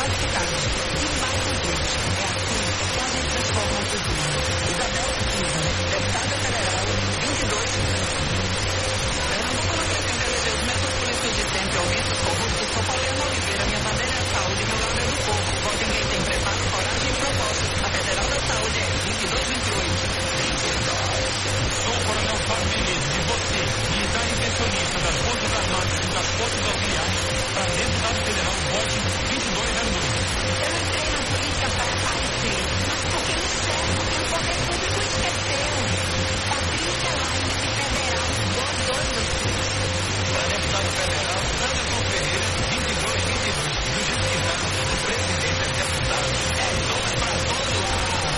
qualificados. E mais empregos. É assim que a gente transforma o futuro. Isabel Pisa, deputada federal, 22 anos. Pernambuco não pretende eleger os mesmos políticos de sempre ou vistos corruptos. Sou Pauliana Oliveira, minha bandeira é a saúde, meu lado é do povo. Voto em quem tem preparo, coragem e propósito. A Federal da Saúde é 2228. Sou o Coronel Fábio Menezes e você, militar e pensionista das Forças Armadas e das Forças Auxiliares, para deputado federal, vote 2202. Eu entrei na política para aparecer, mas porque me serve, porque o poder público esqueceu. Patrícia Laine, federal, 2222. Para deputado federal, Anderson Ferreira, 2222. Do jeito que dá, o presidente é deputado. É nós para todo lado.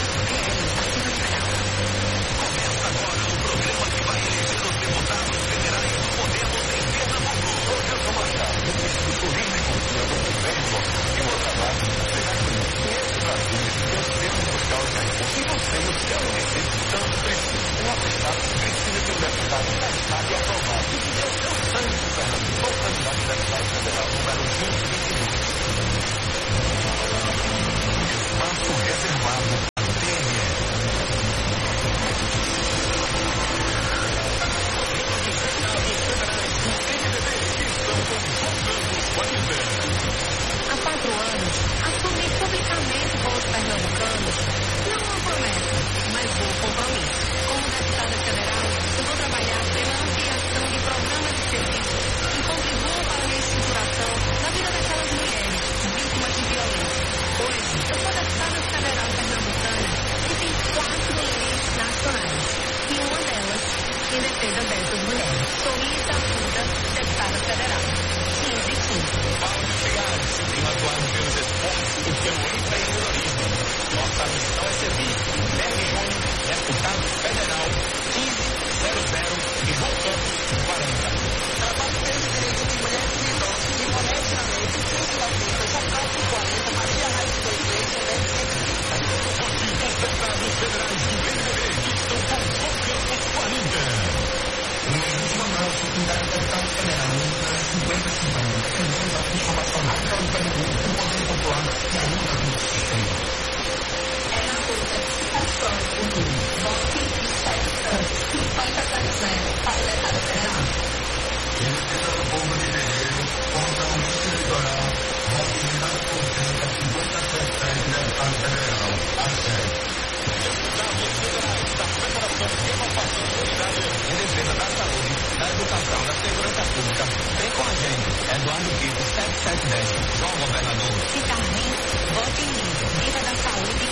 Começa agora o programa que vai eleger os deputados federais do Podemos em Pernambuco. Eu sou Machado, ministro político, eu sou governo, e vou trabalhar será que esse Brasil, nós temos buscar os recursos, e você e o céu tanto precisa. O nosso Estado precisa de um deputado testado e aprovado. E que deu seu sangue de Pernambuco, o candidato deputado federal número 2022. Espaço reservado ao PRE. Há 4 anos, assumi publicamente com os pernambucanos, não uma promessa, mas um compromisso. Como deputada federal, eu vou trabalhar pela ampliação de programas de serviço que contribuam para a reestruturação da vida daquelas mulheres vítimas de violência. Hoje, eu sou deputada federal pernambucana que tem 4 leis nacionais e uma delas em defesa dessas mulheres. Sou Rita Arruda, deputada federal. 15. Paulo Chegares, tenho atuado pelos esportes e pelo empreendedorismo. Nossa missão é servir. Berg Júnior, deputado federal, 1500 e João Campos, 40. Trabalho pelos direitos de mulheres e idosos e modernamente 1590, João Campos, 40, Maria Raiz 23, Sudeste 30. Vote dos deputados federais do PMDB que estão com João Campos, 40. Jornal Secundário Deputado Federal, 5050, temos a transformação rápida do Pernambuco, o poder popular e ainda do sistema. É na luta, ação, vote e 50 para o deputado federal. Em defesa do povo de Guerreiro, contra o lixo eleitoral, vote de nada confiança, 50 deputado federal, a sério. Deputados federais da Federação Renovação Solidária em defesa da saúde, da educação, da segurança pública. Vem com a gente. Eduardo Quito, 7710. João Governador. Citarrim, vote em mim. Vida da Saúde,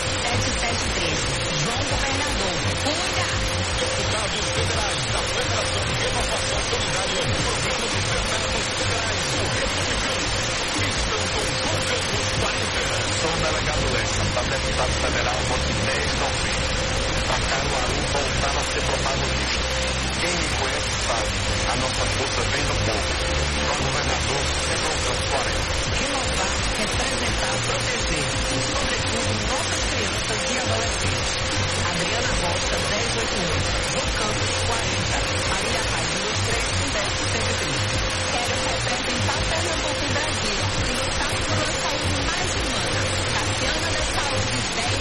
7713. João Governador. Cuida! Deputados federais da Federação Renovação Solidária, Programa dos Deputados Federais do Republicano. Estão com João Campos, 40. Sou o delegado Lessa, para deputado federal, vote 1090. Para Caruaru voltar a ser protagonista. Quem me conhece sabe, a nossa força vem do povo. Para governador, é João Campos, 40. Renovar, representar, proteger, e sobretudo nossas crianças e adolescentes. Adriana Rocha, 1088. João Campos, 40. Maria Raiz 23, Sudeste 130. Quero representar Pernambuco e Brasil e lutar por uma saúde mais humana. Tatiana da Saúde,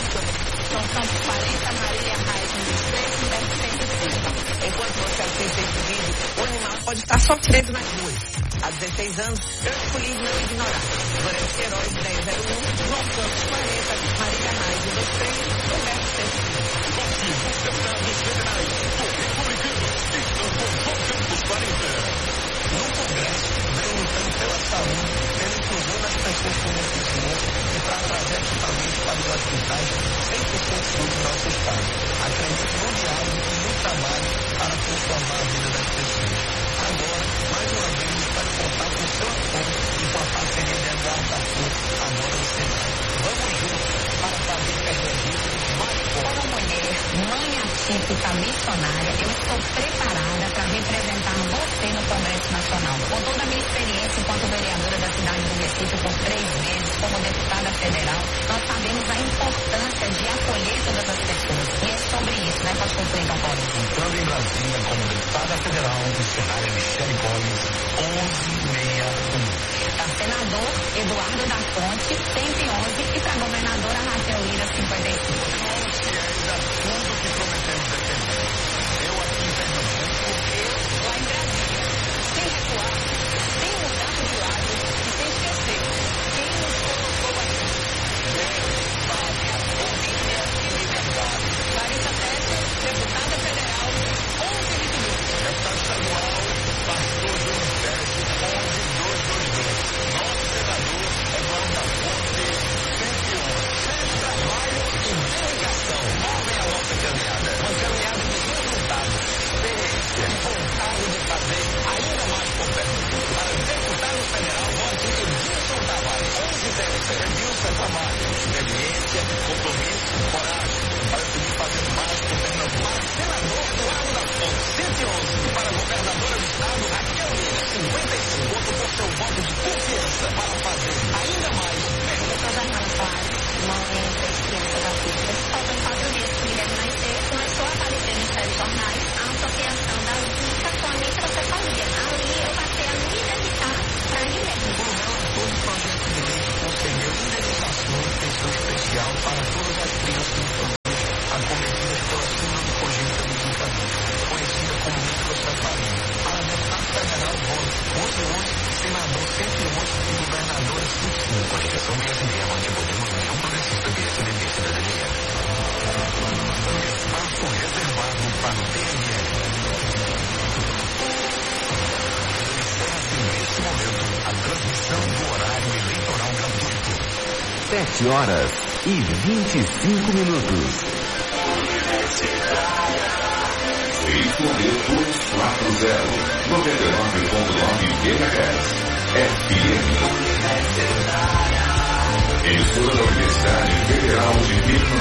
10 João Campos, 40. Maria Raiz 23, Sudeste 130. Enquanto você assiste esse vídeo, o animal pode estar sofrendo nas ruas. Há 16 anos, eu escolhi não ignorar. Floresta Herói 1001, João Campos 40, Maria Raiz 23, Sudeste 130. Vote dos deputados federais do Republicano. Estão com João Campos, 40. No Congresso, vem lutando pela saúde, pela inclusão das pessoas com deficiência e para trazer equipamentos para os hospitais 100% do nosso Estado. Acredito no diálogo e no trabalho para transformar a vida das pessoas. Agora, mais uma vez, espero contar com o seu apoio e com a parceria de Eduardo Arthur, agora no Senado. Vamos juntos para fazer Pernambuco mais forte. Como mulher, mãe atípica, missionária, eu estou preparada para representar você no Congresso Nacional. Com toda a minha experiência enquanto vereadora da cidade do Recife por 3 meses, como deputada federal, nós sabemos a importância de acolher todas as pessoas. E é só sobre isso, né, pastor Cleiton Collins? Entrando em Brasília como deputada federal, o cenário é Michele Collins, 1161. Para senador, Eduardo da Fonte, 111, e para governadora Raquel Lira, 55. Irmãos fiéis a tudo que prometemos defender. Eu aqui em Pernambuco, Lá em Brasília, sem recuar, sem mudar de lado e sem esquecer quem nos colocou aqui. Deus, pátria, família e liberdade. Larissa Tessa, deputada federal, 1122. Deputado estadual, pastor Júnior Sérgio, 11222. Nosso senador, Eduardo da Fonte, 111. Sempre trabalho e dedicação movem a nossa caminhada. Uma caminhada de resultados, experiência e vontade de fazer ainda mais por Pernambuco. Para deputado federal, vote Edilson Tavares, 1106. Edilson Tavares, experiência, compromisso, coragem. Para seguir fazendo mais por Pernambuco. Para senador Eduardo da Fonte, 111. E para governadora do estado, Raquel Lira, 55. Voto por seu voto de confiança para fazer ainda mais Pernambuco. Eu sou Germana Soares, mãe de 3 crianças autistas. Faltam 4 dias para o Guilherme nascer. Começou a aparecer nos telejornais a associação da única com a microcefalia. Ali eu passei a me dedicar para Guilherme. O relator do projeto de lei concedeu indenização e pensão especial para todas as crianças e famílias acometidas pela síndrome congênita do desencadeamento, conhecida como microcefalia. Para deputado federal, voto 1111, senador 111 e governadora 55. Com exceção do PSDB, onde podemos União Progressista PSDB Cidadania. Espaço reservado para o PSDB. Encerra-se neste momento a transmissão do horário eleitoral gratuito. 7 horas e 25 minutos. 5.240, 99.9 MHz. FM. Emissora da Universidade Federal de Pernambuco.